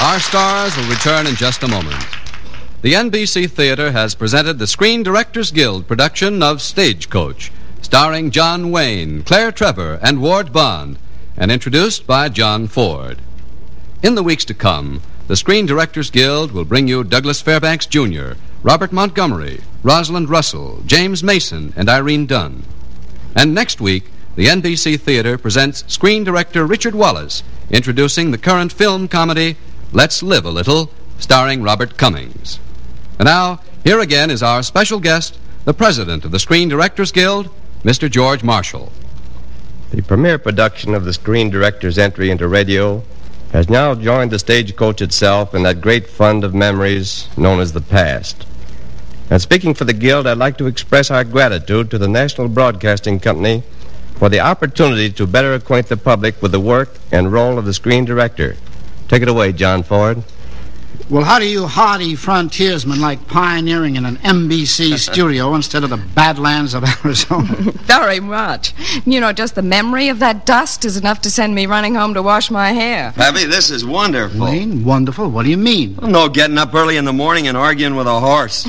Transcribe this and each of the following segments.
Our stars will return in just a moment. The NBC Theater has presented the Screen Directors Guild production of Stagecoach, starring John Wayne, Claire Trevor, and Ward Bond, and introduced by John Ford. In the weeks to come, the Screen Directors Guild will bring you Douglas Fairbanks Jr., Robert Montgomery, Rosalind Russell, James Mason, and Irene Dunn. And next week, the NBC Theater presents screen director Richard Wallace, introducing the current film comedy Let's Live a Little, starring Robert Cummings. And now, here again is our special guest, the president of the Screen Directors Guild, Mr. George Marshall. The premiere production of the Screen Directors' entry into radio has now joined the Stagecoach itself in that great fund of memories known as the past. And speaking for the Guild, I'd like to express our gratitude to the National Broadcasting Company for the opportunity to better acquaint the public with the work and role of the screen director. Take it away, John Ford. Well, how do you hardy frontiersmen like pioneering in an NBC studio instead of the badlands of Arizona? Very much. You know, just the memory of that dust is enough to send me running home to wash my hair. Pappy, this is wonderful. Wayne, wonderful? What do you mean? Well, no getting up early in the morning and arguing with a horse.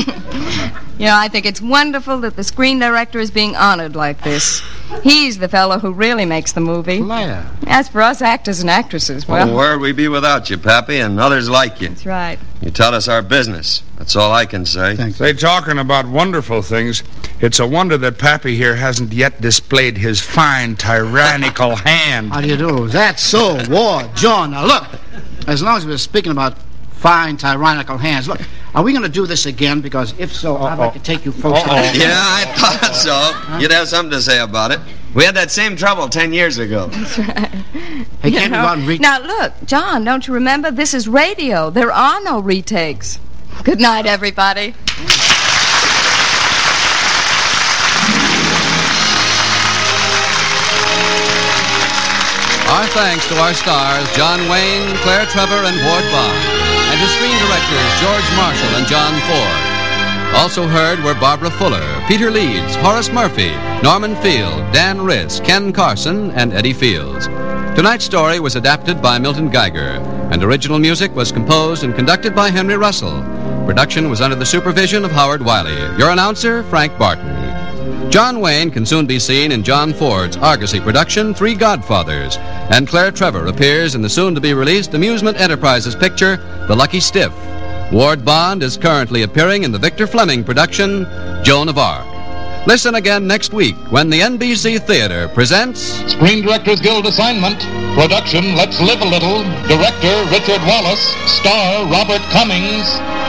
You know, I think it's wonderful that the screen director is being honored like this. He's the fellow who really makes the movie. Claire. As for us actors and actresses, well... where'd we be without you, Pappy, and others like you? That's right. You taught us our business. That's all I can say. Thanks. Say, talking about wonderful things, it's a wonder that Pappy here hasn't yet displayed his fine, tyrannical hand. How do you do? That's so, Ward, John. Now, look, as long as we're speaking about fine, tyrannical hands, look, are we going to do this again? Because if so, I'd like to take you folks... Yeah, I thought so. You'd have something to say about it. We had that same trouble 10 years ago. That's right. Hey, can't you go out and read... Now, look, John, don't you remember? This is radio. There are no retakes. Good night, everybody. Our thanks to our stars, John Wayne, Claire Trevor, and Ward Bond, and to screen directors George Marshall and John Ford. Also heard were Barbara Fuller, Peter Leeds, Horace Murphy, Norman Field, Dan Riss, Ken Carson, and Eddie Fields. Tonight's story was adapted by Milton Geiger, and original music was composed and conducted by Henry Russell. Production was under the supervision of Howard Wiley. Your announcer, Frank Barton. John Wayne can soon be seen in John Ford's Argosy production, Three Godfathers, and Claire Trevor appears in the soon-to-be-released Amusement Enterprises picture, The Lucky Stiff. Ward Bond is currently appearing in the Victor Fleming production, Joan of Arc. Listen again next week when the NBC Theater presents... Screen Directors Guild assignment. Production, Let's Live a Little. Director, Richard Wallace. Star, Robert Cummings.